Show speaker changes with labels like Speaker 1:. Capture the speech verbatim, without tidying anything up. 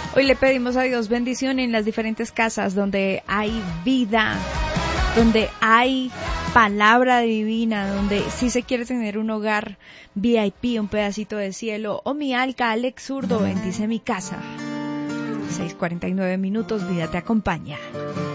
Speaker 1: Hoy le pedimos a Dios bendición en las diferentes casas donde hay vida, donde hay palabra divina, donde si se quiere tener un hogar V I P, un pedacito de cielo. Oh, mi alca, Alex Zurdo, bendice mi casa. seis cuarenta y nueve minutos, vida te acompaña.